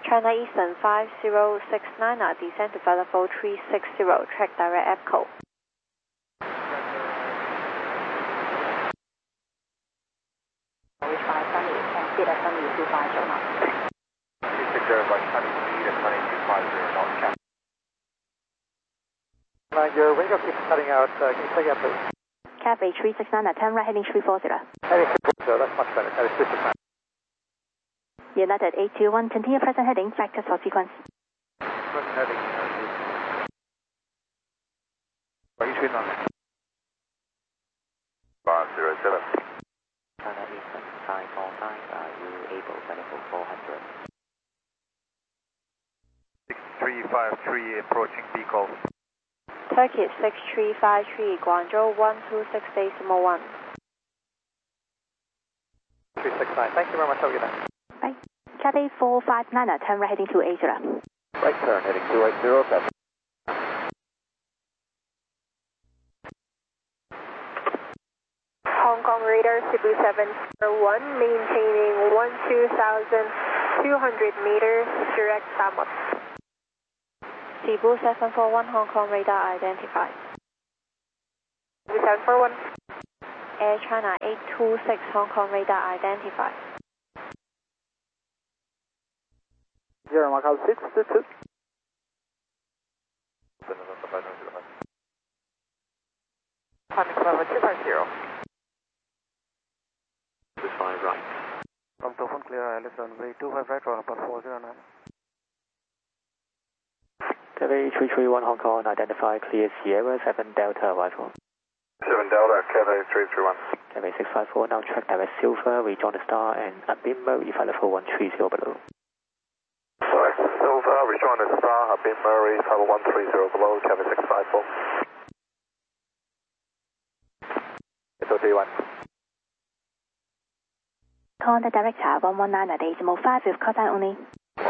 China Eastern 5069, descend to Valley 4360, track direct echo. Reach by Sunny, and speed at Sunny 250 knots. 260 by Sunny, speed at Sunny 250 knots, cap. Your radio keeps cutting out, can you say again please? Cap H369, turn right heading 340. Heading 340, that's much better, heading 369. United 821, continue present heading, factors for sequence. Present heading, 107. China Eastern 549, are you able to level 400? 6353 approaching Beagle. Turkey 6353, Guangzhou 126.1. 369, thank you very much, have a good night. Bye. Cathay 459, turn right heading 280. Right turn, heading 280, copy. Hong Kong radar Cebu 701, maintaining 12,200 meters, direct downward. Cebu 741, Hong Kong radar identified. Cebu 741. Air China 826, Hong Kong radar identified. Sierra Macau 622. Climbing level 250. This 5 right. From Tofun clear ILS runway 25 right, roll about 409. Cathay 331 Hong Kong, identify clear Sierra 7 Delta arrival. 7 Delta, Cathay 331. Cathay 654, now track direct Silver, rejoin the star and unbeam Murray, flight level 130 below. Sorry, Silver, rejoin the star, unbeam Murray, level 130 below, Cathay 654. 831. Contact director 119.5 with call sign only.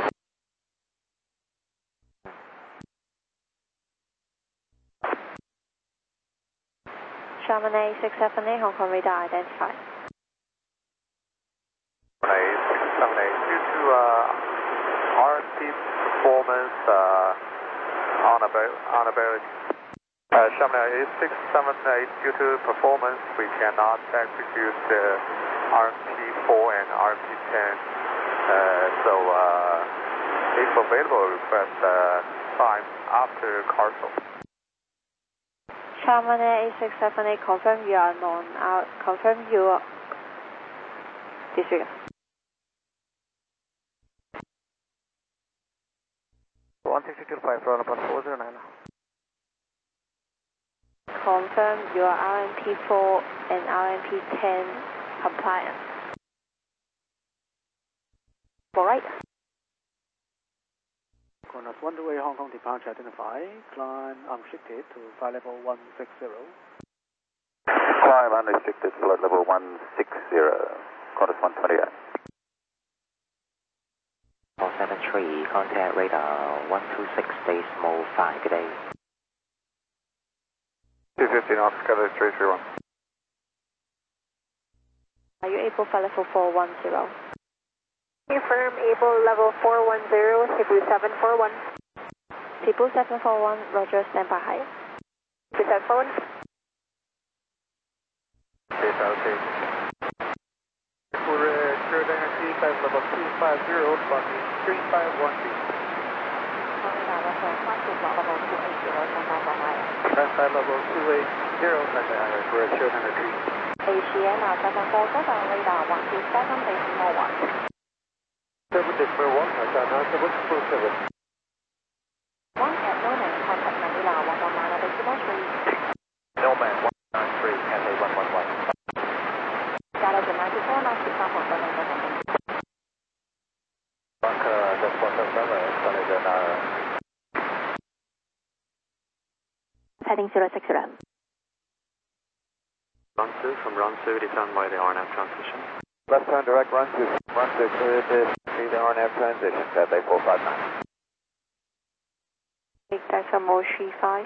Chamonix 678, Hong Kong radar identified. Chamonix 678, due to RMP performance unavailability. Chamonix 678, due to performance, we cannot execute the RMP4 and RMP10. So, if available, request time after Carsol. Chamonix 678, confirm you are confirm you are disregard. 162.5, roll about 409. Confirm your RMP4 and RMP10 compliant. Alright. Conus 1 to Hong Kong departure identify, climb unrestricted to flight level 160. Climb unrestricted, flight level 160, Conus 128. 473, contact radar 126.5, good day. 250 knots, Cathay 331. Are you able for level 410? Confirm able level 410, Cebu 741. Cebu 741, roger, stand by high. Cebu 741. Okay. For current energy, type level 250, Bunny 351B. Type level 280, Sunday for assured energy. Asiana 747, radar 127.1. 7 December 1, China 747. 1 at Noman, contact Manila 119.3. Nomad 193, Cathay 111. Data to 94, knots, example 777. Bunker just 177, Sunday Heading 060. Run 2 from run 2, descend by the RNF transition. Left turn direct run 2, clear this, see the RNF transition, Cathay 459. Take Delta Moshi 5.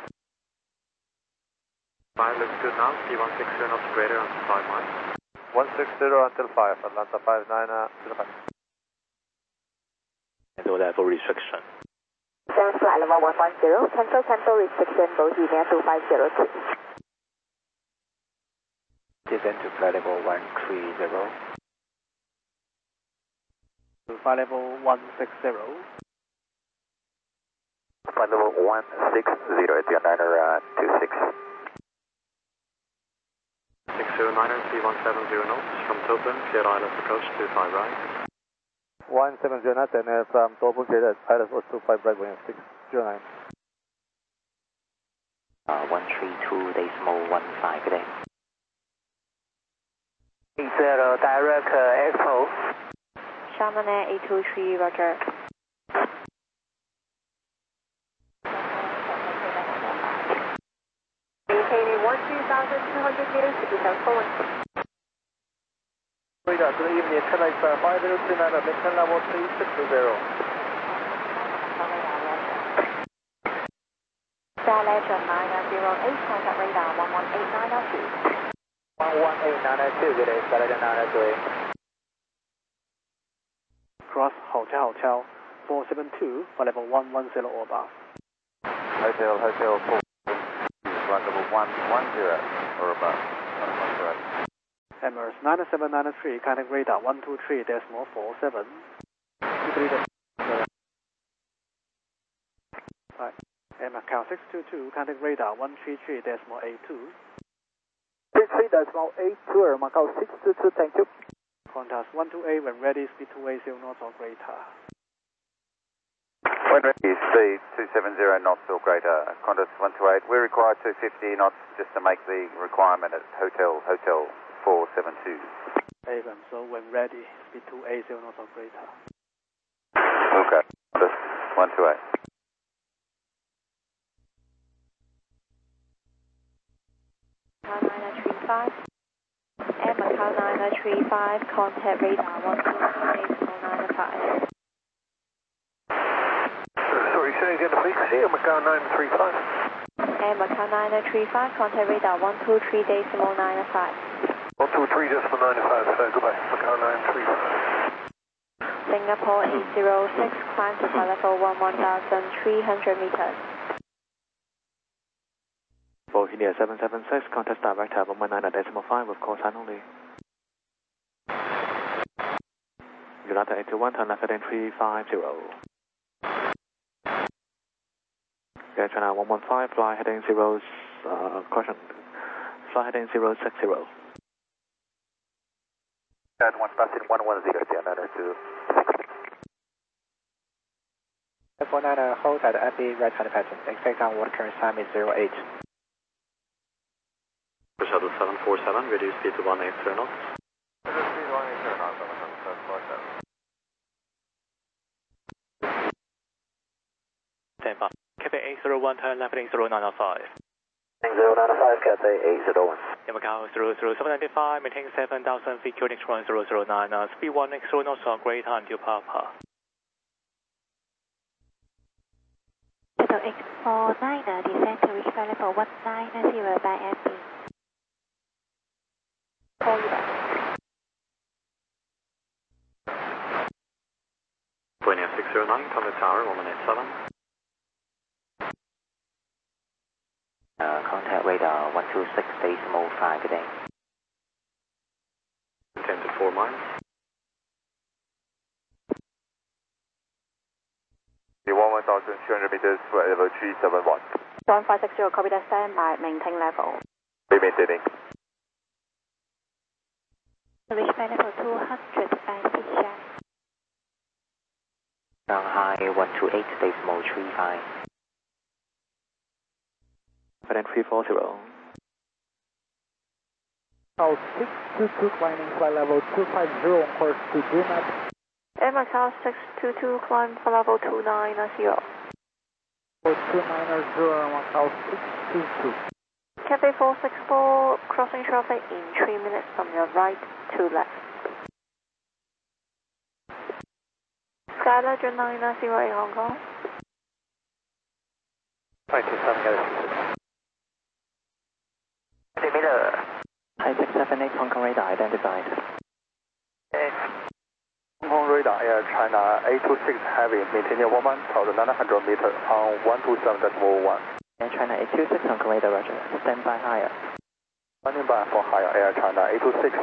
5 looks good now, C160 knots greater until 5 miles. 160 until 5, Atlanta 59, 05. level restriction. Then flight level 110, cancel restriction, Boji near 2502. Descend to flight level 130. To flight level 160. Flight level 160 at the Niner 26. 60Niner, C170 knots from Tobin, cleared ILS approach 25 right. 170 knots and from Tobin cleared ILS 25 right, wind 609. 132.15 today. 80 direct Expo. Sharman Air 823, roger. Maintaining 12,200 meters to South Poland. Radar, good evening, Chennai 5029, maintain level 360. Star Legend 908, contact radar 118902. 11892, good day, Star Legend 903. Cross Hotel 472, flight level 110 or above. Hotel 4, flight level 110 or above. Emirates 9793, contact radar 123.47. Right. Air Macau 622, contact radar 133.82. 33.82, Air Macau 622, thank you. Contact 128 when ready, speed 280 knots or greater. When ready, speed 270 knots or greater. Contact 128. We require 250 knots just to make the requirement at Hotel 472. Avon, so when ready, speed 280 knots or greater. Okay, Contact 128. Air Macau 935, contact radar 123.95. Sorry, say again please. Air Macau 935. Air Macau 935, contact radar 123.95. 123.95, goodbye. Macau 935. Singapore 806, climb to flight level 11,300 meters. Bohemia 776, contact direct 119.5 with call sign only. United 821, turn left heading 350. Air China 115, fly heading 0, caution, fly heading 060. At 110, 110, F19, hold at empty right hand pattern. Expect downward current time is 08. Shuttle 747, reduce speed to 180 knots. Reduce speed 180 knots, 747. Stand by. Cathay 801, turn left heading 0905. 095, Cathay 801. Air Macau 00795, maintain 7,000 feet, QNX 1009, speed 180 knots or greater until Papa. Shuttle X49, descend to reach flight level 190 by MB. Call you back. Bohemia 609, contact tower 1187. Contact radar 126.5 today. 10 to 4 miles. The 1,200 meters, flight level 371. John 560, copy that, stand by, maintain level. Be maintaining. Reach flight level 200 by Fisher. Shanghai 128.35. Heading 340. Macau 622, climbing flight level 250 on course to DMAP. Air Macau 622, climb for level 290. 290, Macau 622. Cathay 464, crossing traffic in 3 minutes from your right to left. Sky Legend 908 Hong Kong. 527, got it. High 678, Hong Kong radar identified. Hong Kong radar, Air China 826 Heavy, maintaining 1,900 meters on 127.1. Air China 826 on radar, roger. Stand by higher. Standing by for higher, Air China 826.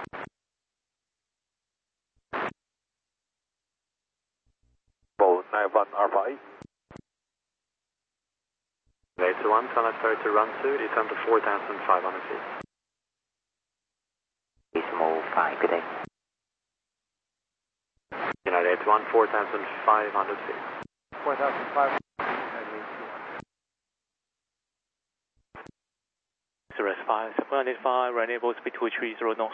Bow 91 Alpha 8. Later 1, turn left to run 2, descend to 4,500 feet. Small 5, good day. United 1, 4,500 feet. 4,500. Cirrus 5, 795, renewable speed 230 knots.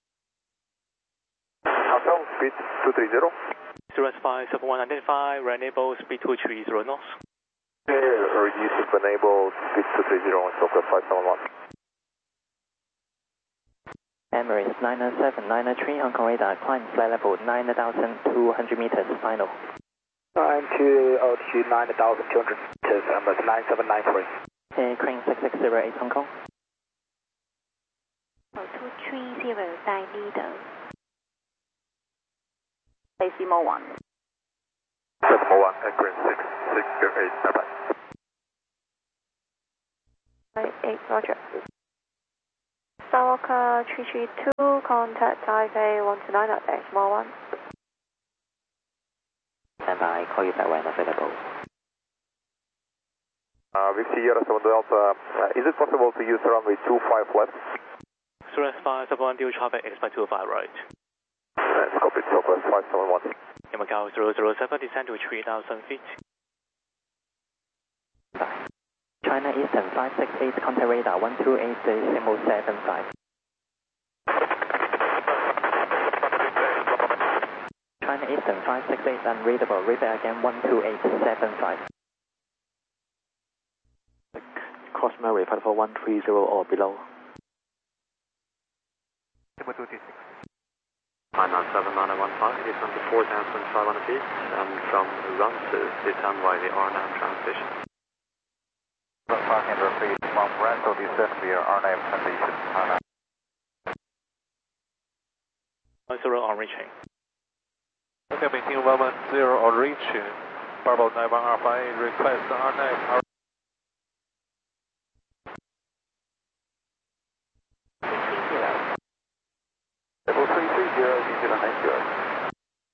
Hotel, speed 230. Cirrus 5, 7195, renewable speed 230 knots. Reducing enable speed 230 on Southwest 571. Emirates 907, 903, Hong Kong radar, climb flight level 9,200 meters, final. Climb to altitude 9,200 meters, Emirates 9793. Crane 6608, Hong Kong. 230 带 leader. Decimal 1. Decimal 1, Crane 6608, bye bye. 8, roger. Skywalker 332, contact Taipei 129 at decimal 1. Stand by, call you back when available. Victor Sierra 7 Delta, is it possible to use runway 25 left? Cirrus 5, 71 due traffic expect 25 right. Copy, Southwest 571. Macau 007, descend to 3,000 feet. Bye. China Eastern 568, contact radar 128.75. China Eastern 568, unreadable, read back again 128.75. Cross Murray, flight for 130 or below. 997, 915, descend to 4,500 feet, and from run 2, descend via the RNAV transition. 500 feet from Ranto descend via RNAV transition. 10 on reaching. Okay, maintain 110 on reaching. Bravo 91 Alpha 8, request RNAV. Level 330, New Zealand 90.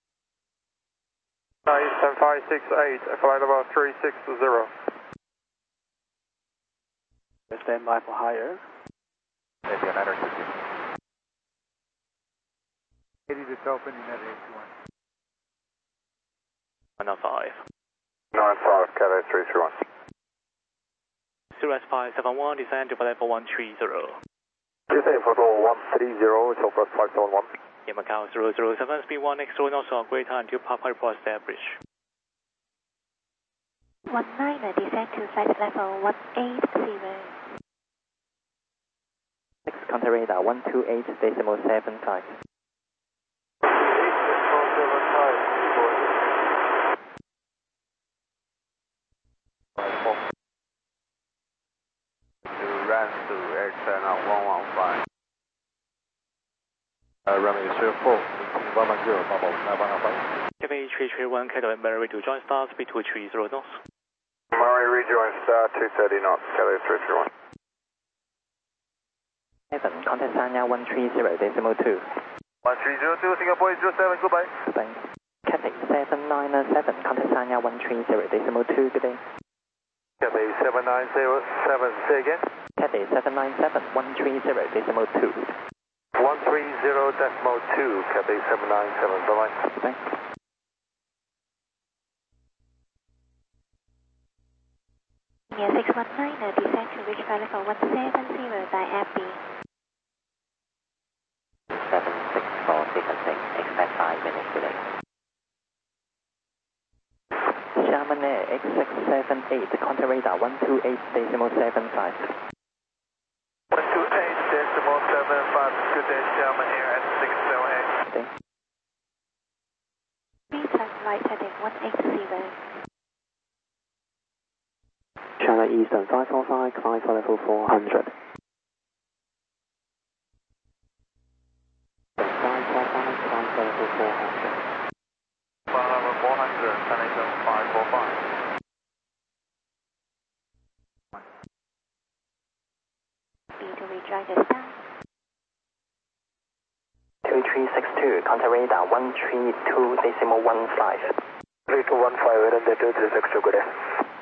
Eastern 568, flight level 360. Stand by for higher. Maybe an energy. 80 to open, United 81. 105. 95, Cathay 331. Cirrus 571, descend to flight level 130. Descend for 130, Southwest 571. Macau 007, speed 1 extra knots on great time to Papa report established. 19, descend to flight level 180. 6, contact radar 128.75. Run to Air China 115. Runway 04, maintain 110, Bravo 91 Alpha 8. Cathay 331, Cathay Mary to join star, speed 230 knots. Murray rejoin star 230 knots, Cathay 331. 7, contact Sanya 130.2. 1302, Singapore 07, goodbye. Thanks. Cathay 797, contact Sanya 130.2, good day. Cathay 7907, say again. Cathay 797, 130.2. 130.2, Cathay 797, bye-bye. Thanks. Yeah, 619, descend to reach flight level 170 by FB. 764 sequencing, expect 5 minutes delay. Xiamen Air X678, contact radar 128.75. 128.75, good day, Xiamen Air at 678. Okay. Please turn right heading 180. China Eastern 545, climb for level 400. 545, climb for level 400. Join the stand. 2362, contact radar 132.15. 3215, and then 2362, good day.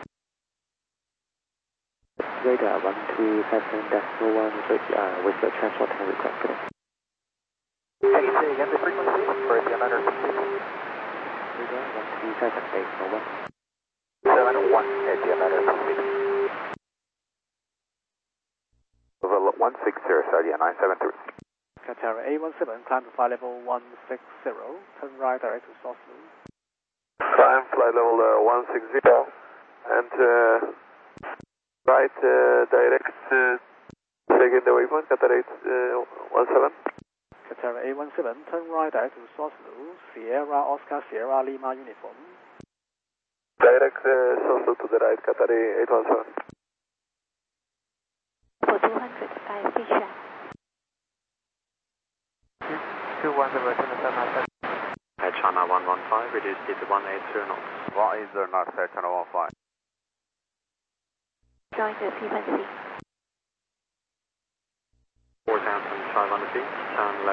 Radar 127.1 with the transport time request. Good day. Can you say again the frequency for ATM 960? Radar 127.1. 71 ATM 960. Level 160, Australia 973. Qatar A17, climb to flight level 160, turn right direct to Soslu. Climb flight level 160, and right direct, taking the waypoint, Qatar 817. Qatar A17, turn right direct to Soslu, Sierra Oscar Sierra Lima uniform. Direct Soslu to the right, Qatar 817. For 200, IFC check. 210, China 115, reduce speed to 180 knots. 180 knots, China 15. Join the frequency. 4,500 feet, turn left.